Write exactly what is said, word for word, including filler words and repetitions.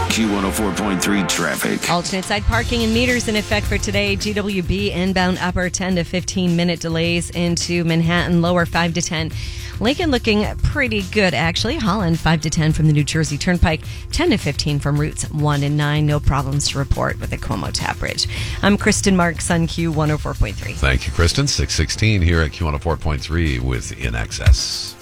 Q one oh four point three traffic. Alternate side parking and meters in effect for today. G W B inbound upper ten to fifteen minute delays into Manhattan, lower five to ten. Lincoln looking pretty good, actually. Holland, five to ten from the New Jersey Turnpike, ten to fifteen from routes one and nine. No problems to report with the Como Tap Bridge. I'm Kristen Marks on Q one oh four point three. Thank you, Kristen. six sixteen here at Q one oh four point three with In Excess.